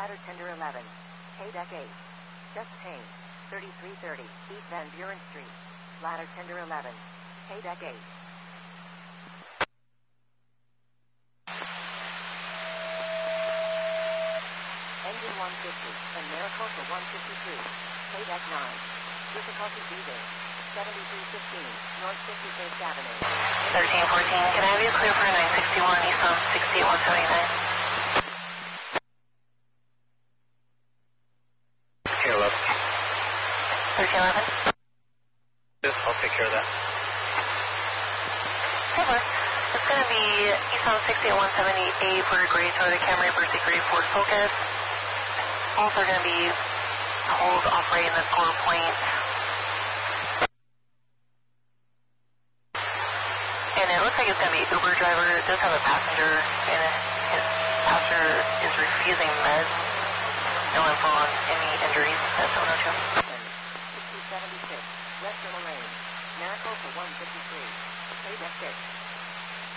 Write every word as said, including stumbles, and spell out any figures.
Ladder Tender eleven. Haydeck eight. Just Payne. thirty-three thirty. East Van Buren Street. Ladder Tender eleven. Haydeck eight. Engine one fifty. And Maricopa one fifty-two. Haydeck nine. Difficulty breathing. seventy-three fifteen. North fifty-fifth Avenue. thirteen fourteen. Can I have you clear for nine sixty-one East on sixty-eight one seventy-nine? thirteen eleven. thirteen eleven? Yes, I'll take care of that. Hey, Mark. It's going to be East on sixty-eight one seventy-eight for a gray Toyota Camry versus gray Ford Focus. Also going to be hold operate in the score point. And it looks like it's going to be Uber driver. It does have a passenger, and his passenger is refusing meds. No info on any injuries. That's seven oh two. sixty seventy-six. Western Lane. Maricopa one fifty-three. Haydeck six.